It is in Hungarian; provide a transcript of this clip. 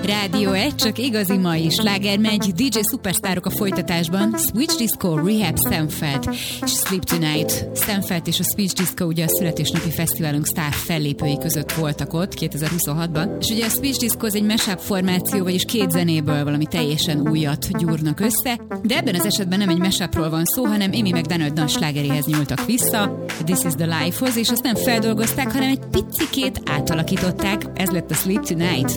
Rádió 1, csak igazi mai sláger megy, DJ szupersztárok a folytatásban, Switch Disco, Rehab, Stanfeld és Sleep Tonight. Stanfeld és a Switch Disco ugye a születésnapi fesztiválunk sztár fellépői között voltak ott 2026-ban, és ugye a Switch Disco az egy mashup formáció, vagyis két zenéből valami teljesen újat gyúrnak össze, de ebben az esetben nem egy mashupról van szó, hanem Amy McDonald slágeréhez nyúltak vissza, This is the Life-hoz, és azt nem feldolgozták, hanem egy picikét átalakították, ez lett a Sleep Tonight.